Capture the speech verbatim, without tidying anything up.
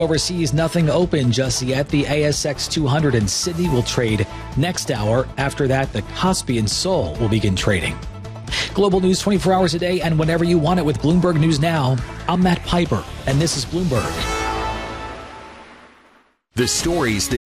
Overseas, nothing open just yet. The A S X two hundred in Sydney will trade next hour. After that, the Kospi in Seoul will begin trading. Global news twenty-four hours a day and whenever you want it with Bloomberg News Now. I'm Matt Piper, and this is Bloomberg. The stories that